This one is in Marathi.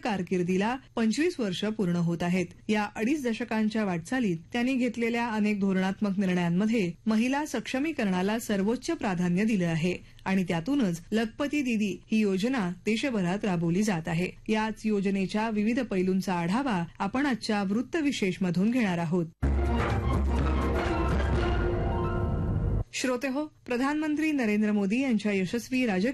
कारकिर्दीला 25 वर्ष पूर्ण होत आहेत. या 2.5 दशकांच्या वाटचालीत त्यांनी घेतलेल्या अनेक धोरणात्मक निर्णयांमध्ये महिला सक्षमीकरणाला सर्वोच्च प्राधान्य दिलं आहे आणि त्यातूनच लखपती दीदी ही योजना देशभरात राबवली जात आहे. याच योजनेच्या विविध पैलूंचा आढावा आपण आजच्या वृत्त विशेष मधून घेणार आहोत. श्रोतेहो, प्रधानमंत्री नरेंद्र मोदी यांच्या यशस्वी राजकीय